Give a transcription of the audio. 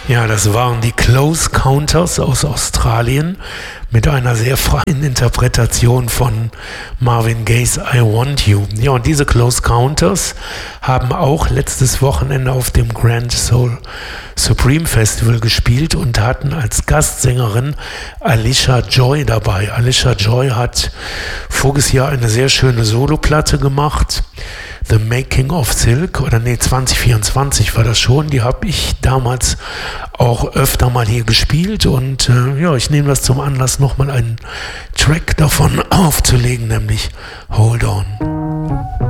Ja, das waren die Close Counters aus Australien mit einer sehr freien Interpretation von Marvin Gaye's I Want You. Ja, und diese Close Counters haben auch letztes Wochenende auf dem Grand Soul Supreme Festival gespielt und hatten als Gastsängerin Alicia Joy dabei. Alicia Joy hat voriges Jahr eine sehr schöne Soloplatte gemacht. The Making of Silk, 2024 war das schon, die habe ich damals auch öfter mal hier gespielt und ich nehme das zum Anlass, nochmal einen Track davon aufzulegen, nämlich Hold On.